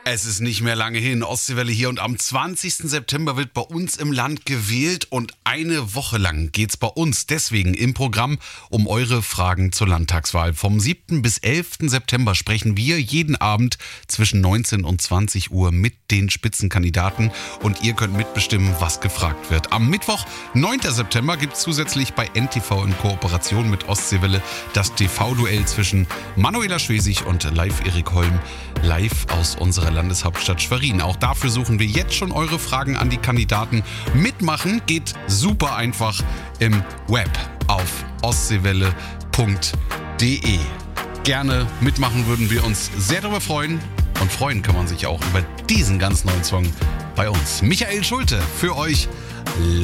Es ist nicht mehr lange hin. Ostseewelle hier und am 20. September wird bei uns im Land gewählt und eine Woche lang geht's bei uns deswegen im Programm um eure Fragen zur Landtagswahl. Vom 7. bis 11. September sprechen wir jeden Abend zwischen 19 und 20 Uhr mit den Spitzenkandidaten und ihr könnt mitbestimmen, was gefragt wird. Am Mittwoch, 9. September, gibt's zusätzlich bei NTV in Kooperation mit Ostseewelle das TV-Duell zwischen Manuela Schwesig und Live Erik Holm, live aus unserer Landeshauptstadt Schwerin. Auch dafür suchen wir jetzt schon eure Fragen an die Kandidaten. Mitmachen geht super einfach im Web auf ostseewelle.de. Gerne mitmachen, würden wir uns sehr darüber freuen. Und freuen kann man sich auch über diesen ganz neuen Song bei uns. Michael Schulte für euch live.